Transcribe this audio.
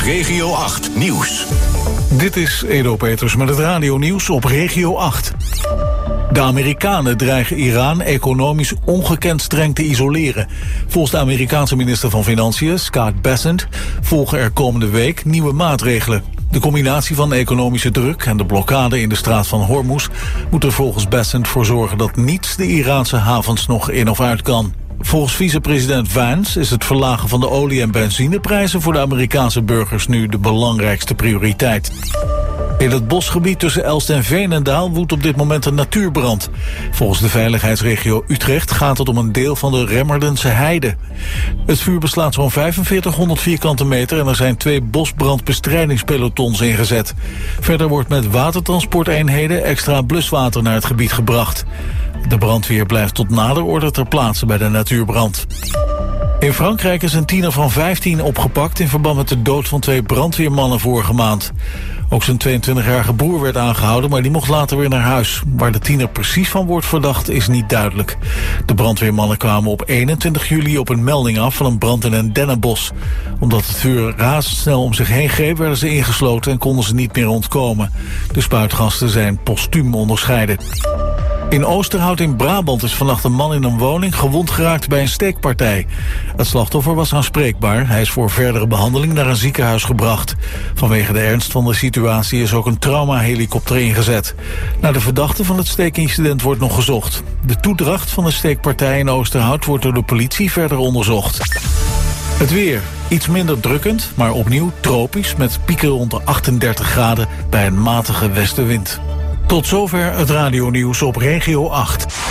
Regio 8 Nieuws. Dit is Edo Peters met het radionieuws op Regio 8. De Amerikanen dreigen Iran economisch ongekend streng te isoleren. Volgens de Amerikaanse minister van Financiën, Scott Bessent, volgen er komende week nieuwe maatregelen. De combinatie van economische druk en de blokkade in de straat van Hormuz moet er volgens Bessent voor zorgen dat niets de Iraanse havens nog in of uit kan. Volgens vicepresident Vance is het verlagen van de olie- en benzineprijzen voor de Amerikaanse burgers nu de belangrijkste prioriteit. In het bosgebied tussen Elst en Veenendaal woedt op dit moment een natuurbrand. Volgens de veiligheidsregio Utrecht gaat het om een deel van de Remmerdense heide. Het vuur beslaat zo'n 4500 vierkante meter en er zijn 2 bosbrandbestrijdingspelotons ingezet. Verder wordt met watertransporteenheden extra bluswater naar het gebied gebracht. De brandweer blijft tot nader orde ter plaatse bij de natuurbrand. In Frankrijk is een tiener van 15 opgepakt in verband met de dood van 2 brandweermannen vorige maand. Ook zijn 22-jarige broer werd aangehouden, maar die mocht later weer naar huis. Waar de tiener precies van wordt verdacht is niet duidelijk. De brandweermannen kwamen op 21 juli op een melding af van een brand in een dennenbos. Omdat het vuur razendsnel om zich heen greep, werden ze ingesloten en konden ze niet meer ontkomen. De spuitgasten zijn postuum onderscheiden. In Oosterhout in Brabant is vannacht een man in een woning gewond geraakt bij een steekpartij. Het slachtoffer was aanspreekbaar. Hij is voor verdere behandeling naar een ziekenhuis gebracht. Vanwege de ernst van de situatie is ook een traumahelikopter ingezet. Naar de verdachte van het steekincident wordt nog gezocht. De toedracht van de steekpartij in Oosterhout wordt door de politie verder onderzocht. Het weer. Iets minder drukkend, maar opnieuw tropisch met pieken rond de 38 graden bij een matige westenwind. Tot zover het radionieuws op Regio 8.